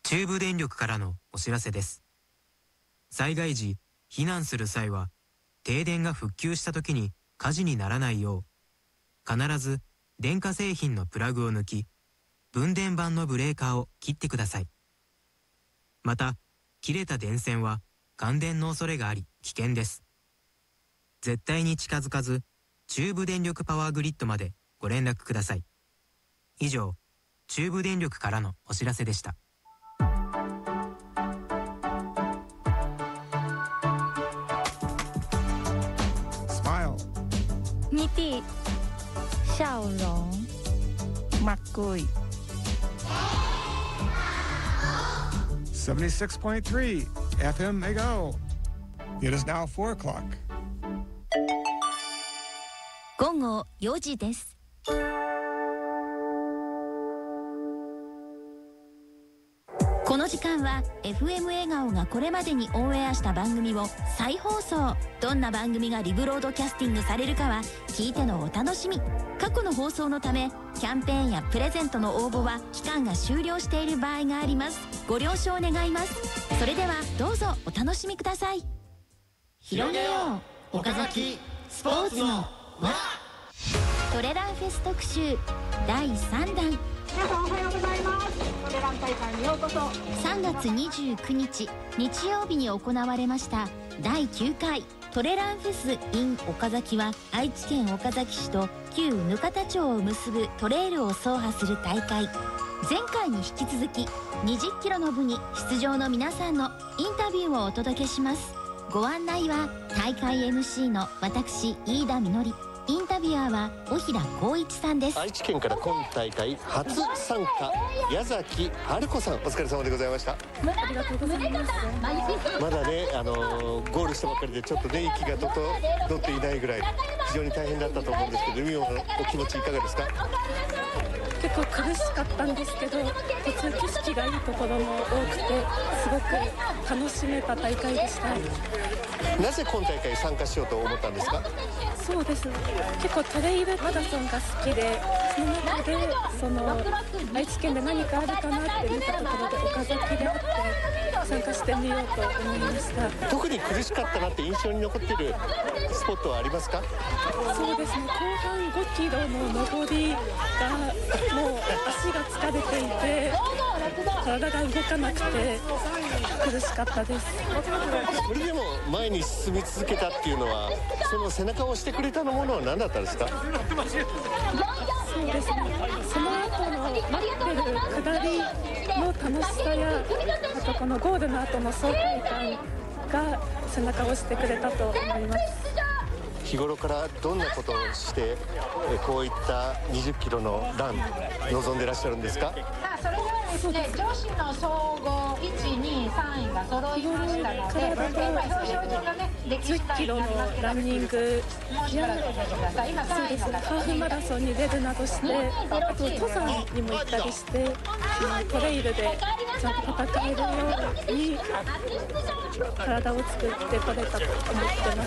中部電力からのお知らせです。災害時、避難する際は、停電が復旧した時に火事にならないよう、必ず電化製品のプラグを抜き、分電盤のブレーカーを切ってください。また、切れた電線は感電の恐れがあり危険です。絶対に近づかず、中部電力パワーグリッドまでご連絡ください。以上、中部電力からのお知らせでした。 Ngiti笑容mặt cười 76.3 FM Mego. It is now 4 o'clock. 午後4時です。この時間は FM 笑顔がこれまでにオンエアした番組を再放送。どんな番組がリブロードキャスティングされるかは聞いてのお楽しみ。過去の放送のためキャンペーンやプレゼントの応募は期間が終了している場合があります。ご了承願います。それではどうぞお楽しみください。広げよう岡崎スポーツの輪。トレランフェス特集第3弾。 皆さんおはようございます。トレラン大会にようこそ。 3月29日日曜日に行われました第9回トレランフェス in 岡崎は、愛知県岡崎市と旧額田町を結ぶトレイルを走破する大会。前回に引き続き20キロの部に出場の皆さんのインタビューをお届けします。ご案内は大会 MC の私飯田みのり、インタビュアーは小平光一さんです。 愛知県から今大会初参加矢崎春子さん、お疲れ様でございました。 ありがとうございます。 まだね、ゴールしたばかりでちょっとね息が整っていないぐらい非常に大変だったと思うんですけど、海のお気持ちいかがですか？ 結構苦しかったんですけど、途中景色がいいところも多くてすごく楽しめた大会でした。 なぜ今大会参加しようと思ったんですか？ そうですね、結構トレイルマラソンが好きで、その中で愛知県で何かあるかなって見たところで岡崎であって参加してみようと思いました。 特に苦しかったなって印象に残っているスポットはありますか？ そうですね、後半5キロの上りがもう足が疲れていて体が動かなくて苦しかったです。 それでも前に進み続けたっていうのは、その背中を押してくれたものは何だったんですか？ そうですね、その後の待ってる下りの楽しさや、あとこのゴールの後の爽快感が背中を押してくれたと思います。 日頃からどんなことをしてこういった20キロのラン望んでらっしゃるんですか？ それではですね、女子の総合1、2、3位が揃いましたので、今表彰状がねでき 10キロのランニングやハーフマラソンに出るなどして、あと登山にも行ったりして、トレイルでちゃんと戦えるように体を作ってこれたと思ってます。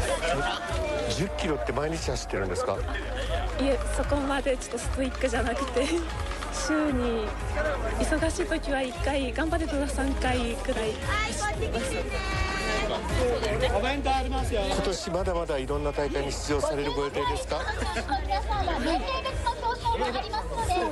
10キロって毎日走ってるんですか？ いえ、そこまでちょっとストイックじゃなくて、週に忙しい時は1回、頑張れたら3回くらい走ってます。 お弁当ありますよ。今年まだまだいろんな大会に出場されるご予定ですか？ 皆さんは年齢別の表彰がありますので、